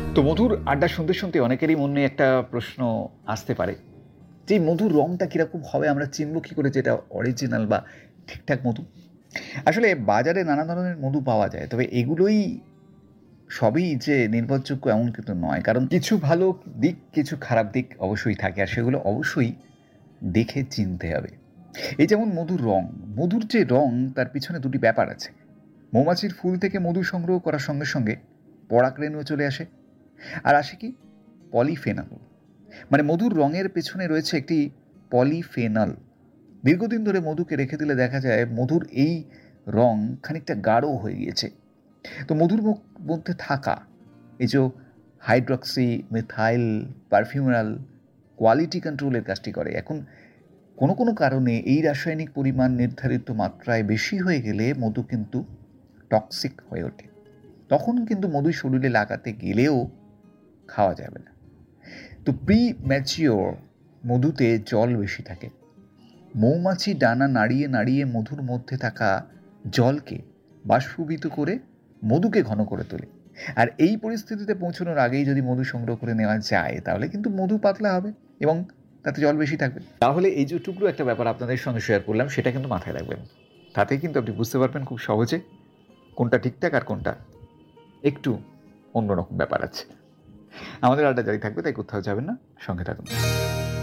তো মধুর আড্ডা শুনতে শুনতে অনেকেরই মনে একটা প্রশ্ন আসতে পারে যে মধুর রঙটা কীরকম হবে, আমরা চিনব কী করে যেটা অরিজিনাল বা ঠিকঠাক মধু। আসলে বাজারে নানা ধরনের মধু পাওয়া যায়, তবে এগুলোই সবই যে নির্ভরযোগ্য এমন কিন্তু নয়, কারণ কিছু ভালো দিক কিছু খারাপ দিক অবশ্যই থাকে, আর সেগুলো অবশ্যই দেখে চিনতে হবে। এই যেমন মধুর রং, মধুর যে রং তার পিছনে দুটি ব্যাপার আছে। মৌমাছির ফুল থেকে মধু সংগ্রহ করার সঙ্গে সঙ্গে পরাগরেণু চলে আসে, আর আসে কি পলিফেনল, মানে মধুর রঙের পেছনে রয়েছে একটি পলিফেনল। দীর্ঘদিন ধরে মধুকে রেখে দিলে দেখা যায় মধুর এই রং খানিকটা গাঢ় হয়ে গিয়েছে। তো মধুর মধ্যে থাকা এই যে হাইড্রক্সি মিথাইল পারফিউমাল কোয়ালিটি কন্ট্রোলের কাজটি করে। এখন কোনো কোনো কারণে এই রাসায়নিক পরিমাণ নির্ধারিত মাত্রায় বেশি হয়ে গেলে মধু কিন্তু টক্সিক হয়ে ওঠে। তখন কিন্তু মধু শরীরে লাগাতে গেলেও খাওয়া যাবে না। তো প্রি ম্যাচিওর মধুতে জল বেশি থাকে। মৌমাছি ডানা নাড়িয়ে নাড়িয়ে মধুর মধ্যে থাকা জলকে বাষ্পীভূত করে মধুকে ঘন করে তোলে। আর এই পরিস্থিতিতে পৌঁছানোর আগেই যদি মধু সংগ্রহ করে নেওয়া যায় তাহলে কিন্তু মধু পাতলা হবে এবং তাতে জল বেশি থাকবে। তাহলে এই যে টুকরো একটা ব্যাপার আপনাদের সঙ্গে শেয়ার করলাম, সেটা কিন্তু মাথায় রাখবেন। তাতেই কিন্তু আপনি বুঝতে পারবেন খুব সহজে কোনটা ঠিকঠাক আর কোনটা একটু অন্যরকম ব্যাপার আছে। আমাদের আড্ডা জারি থাকবে, তাই কোথাও যাবেন না, সঙ্গে থাকুন।